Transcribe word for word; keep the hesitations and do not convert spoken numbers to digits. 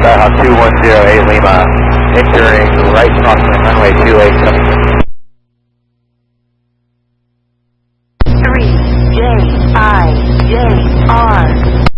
Skyhawk two one zero eight Lima, entering right crossing runway two eight coming three J I J R.